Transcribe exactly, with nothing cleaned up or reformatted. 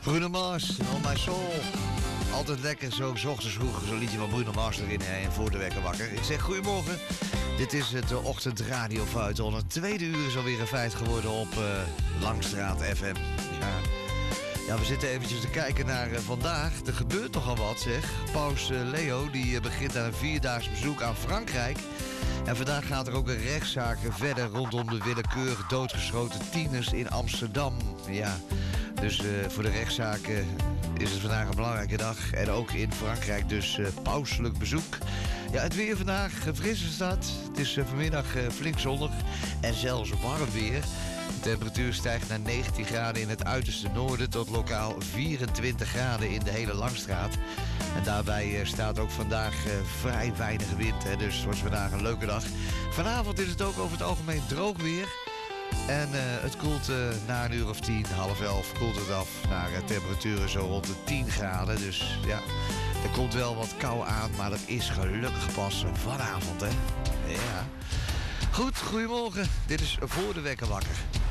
Bruno Mars, On My Soul. Altijd lekker, zo 's ochtends vroeg, zo'n liedje van Bruno Mars erin hè, en voor de wekker wakker. Ik zeg goedemorgen. Dit is het uh, ochtendradio Vuitton. Het tweede uur is alweer een feit geworden op uh, Langstraat F M. Ja. ja, we zitten eventjes te kijken naar uh, vandaag. Er gebeurt nogal wat, zeg. Paus uh, Leo die uh, begint aan een vierdaags bezoek aan Frankrijk. En vandaag gaat er ook een rechtszaak verder rondom de willekeurig doodgeschoten tieners in Amsterdam. Ja, dus uh, voor de rechtszaak uh, is het vandaag een belangrijke dag. En ook in Frankrijk dus uh, pauselijk bezoek. Ja, het weer vandaag, uh, frisse stad. Het is uh, vanmiddag uh, flink zonnig en zelfs warm weer. De temperatuur stijgt naar negentien graden in het uiterste noorden tot lokaal vierentwintig graden in de hele Langstraat. En daarbij uh, staat ook vandaag uh, vrij weinig wind, hè, dus het wordt vandaag een leuke dag. Vanavond is het ook over het algemeen droog weer. En uh, het koelt uh, na een uur of tien, half elf, koelt het af naar uh, temperaturen zo rond de tien graden. Dus ja, er komt wel wat kou aan, maar dat is gelukkig pas vanavond, hè. Ja. Goed, goedemorgen. Dit is Voor de Wekker Wakker.